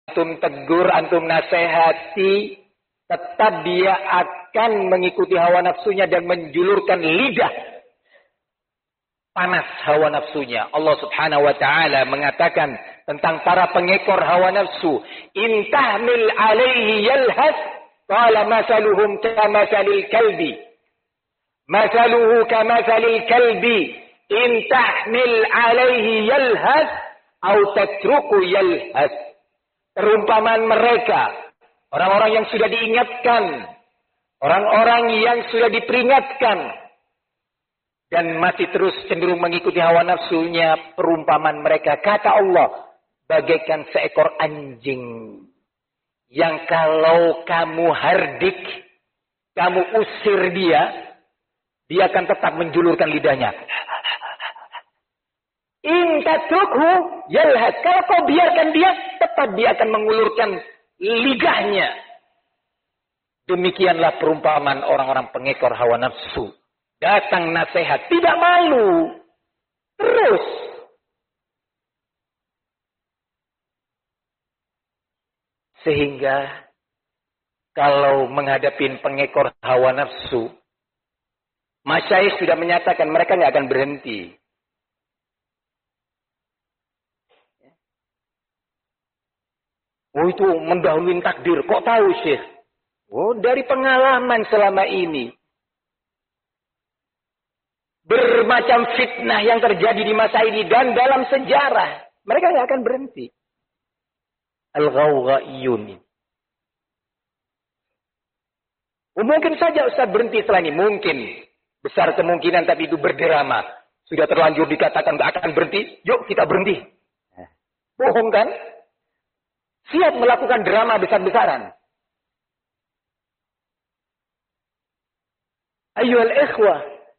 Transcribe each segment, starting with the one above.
antum tegur, antum nasihati, tetap dia akan mengikuti hawa nafsunya dan menjulurkan lidah panas hawa nafsunya. Allah Subhanahu wa taala mengatakan tentang para pengekor hawa nafsu, "In tahmil 'alaihi yalhas, qala masaluhum kamathalil kalbi." Masaluhu kamathalil kalbi, in tahmil 'alaihi yalhas aw tatruku yalhas. Perumpamaan mereka, orang-orang yang sudah diingatkan, orang-orang yang sudah diperingatkan, dan masih terus cenderung mengikuti hawa nafsunya, perumpamaan mereka, kata Allah, bagaikan seekor anjing yang kalau kamu hardik, kamu usir dia akan tetap menjulurkan lidahnya. In tatrukhu yalhas. Kalau kau biarkan dia, tetap dia akan mengulurkan lidahnya. Demikianlah perumpamaan orang-orang pengekor hawa nafsu. Datang nasihat, tidak malu. Terus. Sehingga kalau menghadapi pengekor hawa nafsu, masyayikh sudah menyatakan mereka nggak akan berhenti. Oh, itu mendahului takdir. Kok tahu, Syekh? Oh, dari pengalaman selama ini. Bermacam fitnah yang terjadi di masa ini dan dalam sejarah. Mereka nggak akan berhenti. Al-Ghawghaiyun. Oh, mungkin saja Ustaz berhenti setelah ini. Mungkin. Besar kemungkinan, tapi itu berdrama. Sudah terlanjur dikatakan nggak akan berhenti. Yuk kita berhenti. Bohong kan? Siap melakukan drama besar-besaran. Ayyuhal ikhwah.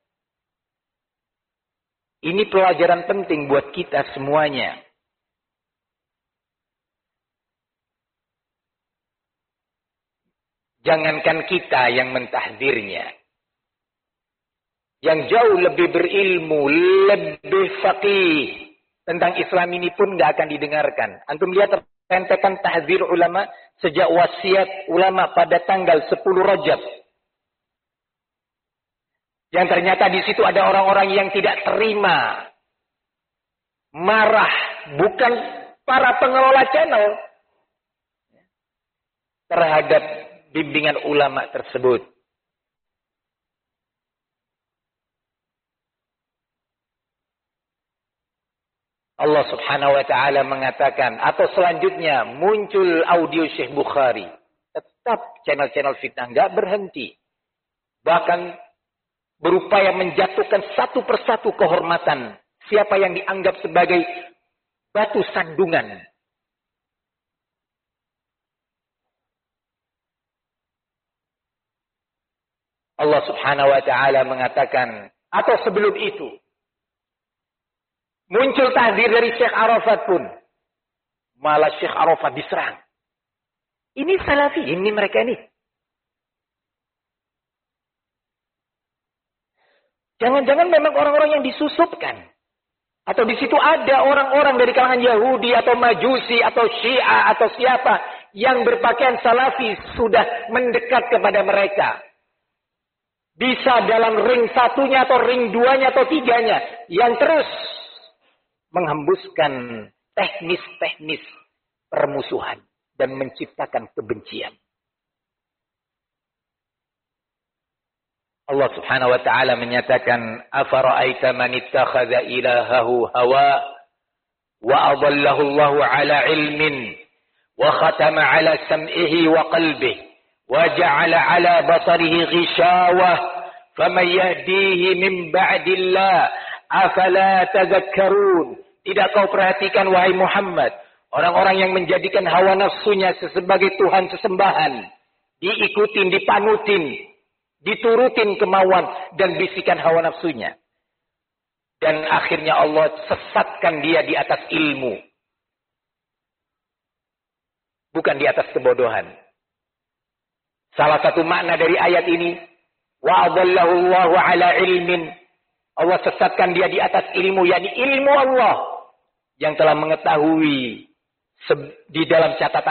Ini pelajaran penting buat kita semuanya. Jangankan kita yang mentahdirnya. Yang jauh lebih berilmu, lebih faqih tentang Islam ini pun nggak akan didengarkan. Antum lihat rentekan tahdzir ulama sejak wasiat ulama pada tanggal 10 Rajab. Yang ternyata di situ ada orang-orang yang tidak terima, marah, bukan para pengelola channel terhadap bimbingan ulama tersebut. Allah Subhanahu wa taala mengatakan, atau selanjutnya muncul audio Syekh Bukhari. Tetap channel-channel fitnah enggak berhenti. Bahkan berupaya menjatuhkan satu persatu kehormatan siapa yang dianggap sebagai batu sandungan. Allah Subhanahu wa taala mengatakan, atau sebelum itu muncul tahdzir dari Syekh Arafat pun. Malah Syekh Arafat diserang. Ini salafi, ini mereka ini. Jangan-jangan memang orang-orang yang disusupkan. Atau di situ ada orang-orang dari kalangan Yahudi atau Majusi atau Syiah atau siapa yang berpakaian salafi sudah mendekat kepada mereka. Bisa dalam ring satunya atau ring duanya atau tiganya yang terus menghembuskan teknis-teknis permusuhan dan menciptakan kebencian. Allah Subhanahu wa taala menyatakan, "Afara'aita man ittakhadha ilahahu hawa wa adallahu Allahu 'ala 'ilmin wa khatama 'ala sam'ihi wa qalbihi wa ja'ala 'ala basarihi ghishawah faman yahdihi min ba'dillah afala tadhakkarun." Tidak kau perhatikan wahai Muhammad, orang-orang yang menjadikan hawa nafsunya sebagai Tuhan sesembahan, diikutin, dipanutin, diturutin kemauan dan bisikan hawa nafsunya. Dan akhirnya Allah sesatkan dia di atas ilmu. Bukan di atas kebodohan. Salah satu makna dari ayat ini, wa adallahu Allahu 'ala ilmin. Allah sesatkan dia di atas ilmu, yakni ilmu Allah yang telah mengetahui di dalam catatan